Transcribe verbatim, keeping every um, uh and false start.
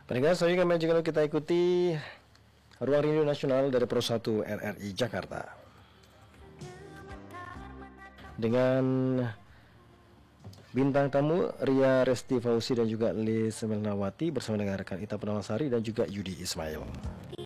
Pendengar, selanjutnya juga kita ikuti Ruang Rindu Nasional dari Pro satu R R I Jakarta dengan bintang tamu Ria Resti Fauzi dan juga Liz Melnawati bersama dengan rekan Ita Penawansari dan juga Yudi Ismail.